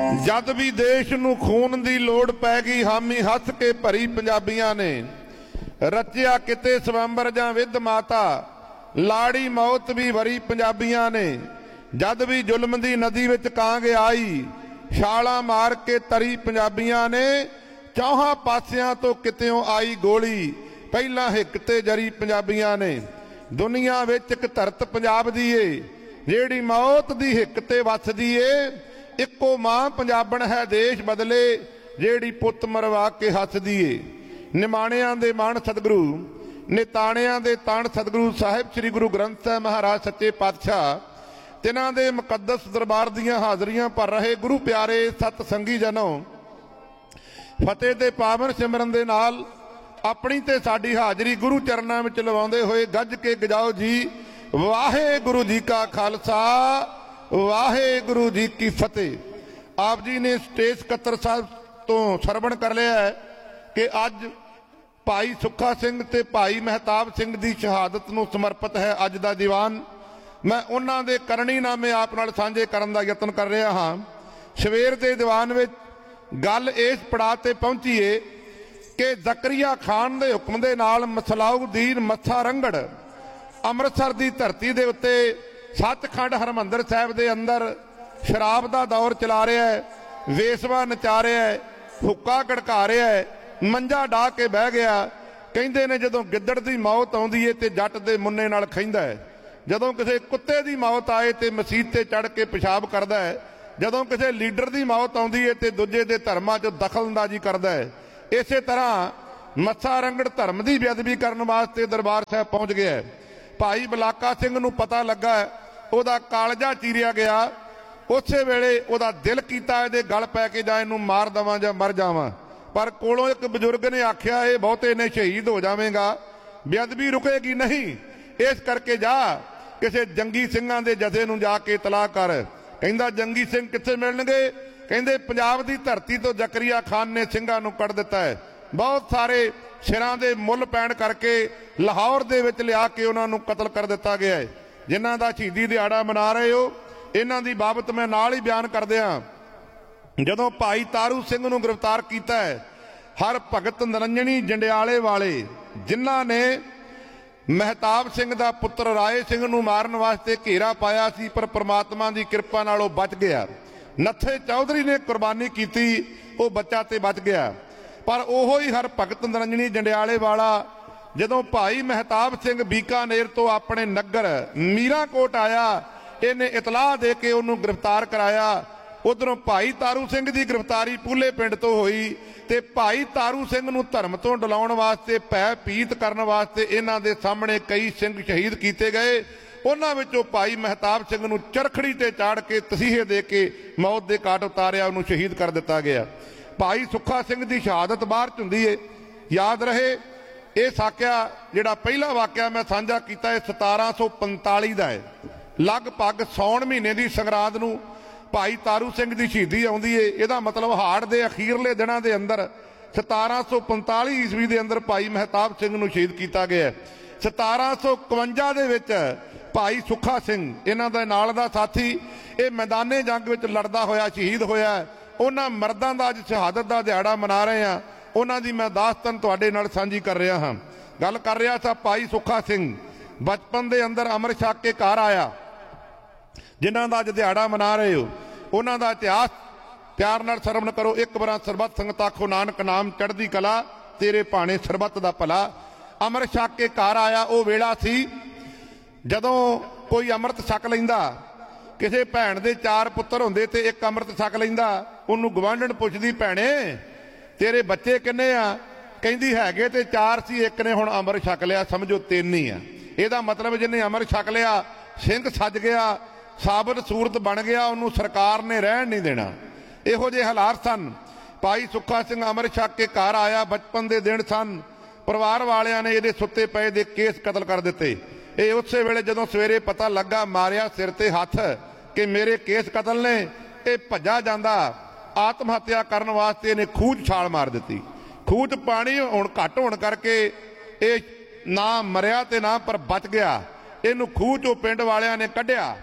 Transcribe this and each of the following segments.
जद भी देश नूं खून दी लोड़ पै गई हामी हस के भरी पंजाबियां ने रचिया किते स्वयंवर जां विध माता लाड़ी मौत भी भरी पंजाबियां ने जद भी जुल्म दी नदी विच कांग आई छाला मार के तरी पंजाबियां ने चौहां पासियां तो कित्यों आई गोली पहला हिक ते जरी पंजाबियां ने दुनिया विच इक धरत पंजाब दी ए जेड़ी मौत दी हिक ते वसदी ए इक्को मां पंजाबण है देश बदले जेड़ी पुत मरवा के हसदी ए निमाणियां दे मान सतगुरु निताणियां दे ताण सतगुरु साहिब श्री गुरु ग्रंथ साहिब महाराज सच्चे पातशाह तिन्हां दे मुकद्दस दरबार दीआं हाज़रियां भर रहे गुरु प्यारे सत संगी जनों फतेह दे पावन सिमरन दे नाल अपनी ते साडी हाज़री गुरु चरनां विच लवाउंदे होए गज के गजाओ जी वाहेगुरु जी का खालसा वाहेगुरु जी की फतेह। आप जी ने स्टेज सकत्तर साहब तो सरवण कर लिया है कि अज भाई सुखा सिंह ते भाई महताब सिंह की शहादत नूं समर्पित है अज दा दीवान। मैं उन्हां दे करनी नामे आप नाल सांझे करन दा यतन कर रहा हाँ। सवेर दे दीवान विच गल इस पड़ाव ते पहुंची है कि जकरिया खान दे हुक्म दे नाल मसलाउद्दीन मत्था रंगड़ अमृतसर की धरती के उत्ते सचखंड हरमंदर साहिब के अंदर शराब का दौर चला रहा है, वेसवा नचा रहा है, हुक्का गड़का रहा है, मंजा डाह के बह गया। कहते ने जदों गिद्दड़ की मौत आउंदी है तो जट के मुन्ने नाल खैंदा है, जदों किसी कुत्ते की मौत आए तो मसीत से चढ़ के पेशाब करता है, जदों किसी लीडर की मौत आउंदी है तो दूजे के धर्मां च दखलअंदाजी करता है। इस तरह मत्था रंगड़ धर्म की बेअदबी करने वास्ते दरबार साहब पहुँच गया है। भाई बलाका सिंह नूं पता लगा उहदा कालजा चीरिया गया, उस वेले उहदा दिल कीता इहदे गल पै के जां इहनूं मार देवां जां मर जावां, पर कोलों एक बजुर्ग ने आख्या ये बहुते ने शहीद हो जावेगा, बेअदबी रुकेगी नहीं, इस करके जा किसी जंगी सिंघां दे जथे नूं जाके इतलाह कर। कहंदा जंगी सिंह कित्थे मिलणगे? कहंदे पंजाब दी धरती तो जकरिया खान ने सिंघां नूं कढ़ दिता है। बहुत सारे सिरां दे मुੱਲ पैण करके लाहौर दे विच लिया के उन्हां नूं कतल कर दिता गया है। जिन्हां दा शहीदी दिहाड़ा मना रहे हो इन्हां दी बाबत मैं नाल ही बयान कर दियां। जदों भाई तारू सिंह नूं गिरफ्तार कीता है, हर भगत नरंजनी जंडियाले वाले जिन्हां ने महताब सिंह दा पुत्र राय सिंह नूं मारन वास्ते घेरा पाया सी, पर परमात्मा दी किरपा नाल ओह बच गया। नत्थे चौधरी ने कुर्बानी कीती, ओह बच्चा ते बच गया। पर ओहो ही हर भगत नरंजनी जंडियाले वाला जदों भाई महताब सिंह बीकानेर तो अपने नगर मीराकोट आया, इन्हें इतलाह दे के उन्होंने गिरफ्तार कराया। उधरों भाई तारू सिंह की गिरफ्तारी पूले पिंड तो हुई ते भाई तारू सिंह नूं धर्म तो डलाउण वास्ते भै भीत करन वास्ते इन्हां दे सामने कई सिंह शहीद किए गए। उन्हां विचों भाई महताब सिंह नूं चरखड़ी ते चाड़ के तसीहे दे के मौत दे घाट उतारिया, उन्होंने शहीद कर दिता गया। भाई सुखा सिंह की शहादत बाहर च हुंदी है। याद रहे ये साकिया जिहड़ा पहला वाकिया मैं साझा किया 1745 का है। लगभग सौण महीने की संगरांद नूं भाई तारू सिंह की शहीदी आउंदी है। इहदा मतलब हाड़ के अखीरले दिनां दे अंदर 1745 ईस्वी के अंदर भाई महताब सिंह नूं शहीद किया गया। 1751 दे विच भाई सुखा सिंह इन्हां दे नाल दा साथी ये मैदाने जंग विच लड़दा होया शहीद होया। उन्हां मर्दां दा अज शहादत का दिहाड़ा मना रहे हैं, उन्हां दी मैं दास्तान तुहाडे नाल सांझी कर रहा हाँ। गल कर रहा था भाई सुखा सिंह बचपन के अंदर अमृत छक के घर आया, जिन्हां दा अज दिहाड़ा मना रहे हो उन्हां दा इतिहास प्यार नाल सरवण करो। एक बार सरबत संगत आखो नानक नाम चढ़दी कला तेरे भाणे सरबत दा भला। अमृत छक के घर आया, वो वेला सी जदों कोई अमृत छक लैंदा, किसी भैन दे 4 पुत्तर होंदे ते एक अमृत छक लैंदा, उन्होंने गवांढण पुछदी भैणे तेरे बच्चे किन्ने आ? कहंदी हैगे ते 4 सी, एक ने हुण अमृत छक लिया, समझो 3 ही आ। इहदा मतलब जिन्हें अमृत छक लिया सिंह सज गया, साबत सूरत बन गया, उन्होंने सरकार ने रहन नहीं देना। इहो जे हालात सन। भाई सुखा सिंह अमृत छक के घर आया, बचपन के दिन सन, परिवार वालियां ने इहदे सुत्ते पए दे केस कतल कर दिते। ये उस वेले जदों सवेरे पता लगा मारिया सिर ते हथ कि मेरे केस कतल ने, ये भज्जा जांदा आत्म हत्या करने वास्ते इन्हें खूह च छाल मार दी। खूह च पानी हुण घट होने करके ये ना मरिया ते ना पर बच गया। इनू खूह चों पिंड वालियां ने कढ़िया,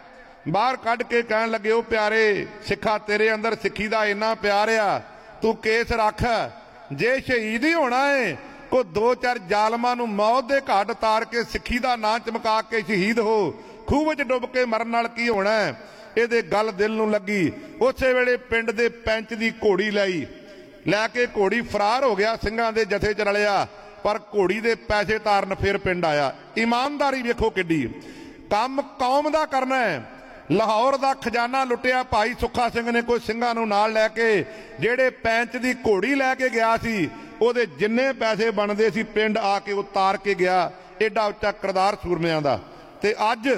बाहर कढ़ के कहन लगे, ओ प्यारे सिखा तेरे अंदर सिखी दा इन्ना प्यार आ, तू केस रख, जे शहीद ही होना है को दो चार जालमां नूं मौत दे घाट उतार के सिखी दा नां चमका के शहीद हो, खूह विच डुब के मरन नाल की होना है। ਇਹਦੇ गल दिल नूं लगी। उसे वेले पिंड दे पैंच दी घोड़ी लई, लैके घोड़ी फरार हो गया, ਸਿੰਘਾਂ ਦੇ जथे च रलिया, पर घोड़ी दे पैसे तारन फिर पिंड आया। ईमानदारी वेखो किड्डी, काम कौम दा करना है। लाहौर दा खजाना लुटिया भाई सुखा सिंह ने कोई ਸਿੰਘਾਂ ਨੂੰ नाल लैके, ਜਿਹੜੇ पैंच दी घोड़ी लैके गया सी ਉਹਦੇ जिन्ने पैसे बनते सी पिंड आके उतार के गया। एडा उच्चा किरदार सूरमिਆਂ ਦਾ। ते अज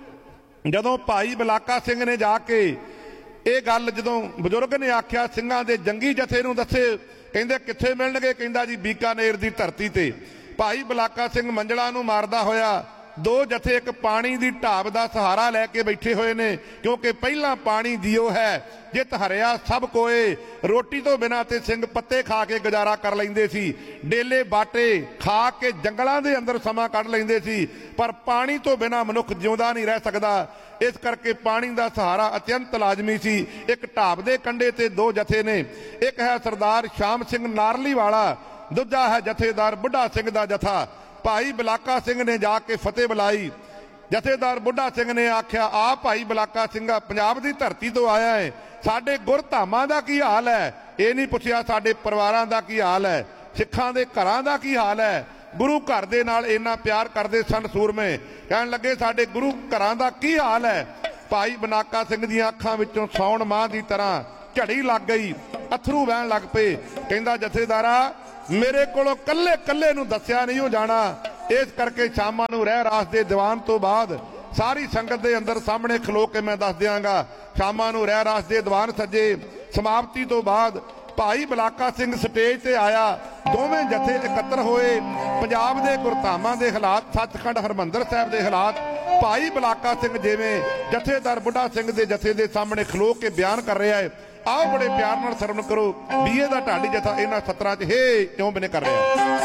जदों भाई बलाका सिंह ने जाके ये गल जदों बजुर्ग ने आख्या ਸਿੰਘਾਂ ਦੇ जंगी जथे नूं दसे, कहंदे कित्थे मिलणगे, कहंदा जी बीकानेर दी धरती ते। भाई बलाका सिंह मंजला नूं मारदा होया, दो जथे एक पानी दी ढाब का सहारा लैके बैठे हुए ने, क्योंकि पहला पानी दियो है जित हरिया सब कोए। रोटी तो बिना ते सिंह पत्ते खा के गुजारा कर लेंदे सी, डेले बाटे खा के जंगलों के अंदर समा कढ़ लेंदे सी, पर पानी तो बिना मनुख जिउंदा नहीं रह सकता। इस करके पानी का सहारा अत्यंत लाजमी सी। एक ढाब के कंढे ते दो जथे ने, एक है सरदार शाम सिंह नारली वाला, दूजा है जथेदार बुढ़ा सिंह का जथा। भाई बलाका सिंह ने जाके फतेह बुलाई। जथेदार बुढ़ा सिंह ने आख्या, आ भाई बलाका सिंघा, पंजाब की धरती तो आया है, साडे गुरधामां दा की हाल है? ये नहीं पुछया साडे परिवारां दा की हाल है, सिखां दे घरां दा की हाल है। गुरु घर दे नाल इन्ना प्यार करदे सन सूरमे, कहण लगे साडे गुरु घरां दा की हाल है? भाई बलाका सिंह दी अखां विचों सौण मां दी तरह झड़ी लग गई, अथरू वहण लग पे। कहंदा जथेदारा, मेरे कोलों कल्ले कल्ले नूं दस्सिया नहीं हो जाना, इस करके शामां नूं रह रास दे दीवान तो बाद सारी संगत दे अंदर सामने खलो के मैं दस दियांगा। शामां नूं रह रास दे दीवान सजे। समाप्ति तो बाद भाई बलाका सिंह स्टेज ते आया, दोवें जथे एकत्र होए। पंजाब दे गुरधामां दे हालात, सचखंड हरमंदर साहिब दे हालात भाई बलाका सिंह जिवें जथेदार बुढ़ा सिंह दे जथे दे सामने खलो के बयान कर रहा है। आओ बड़े प्यार नाल सरवण करो, बीए दा ढाडी जथा इन्हां सत्तरां च हे क्यों बने कर रहा है।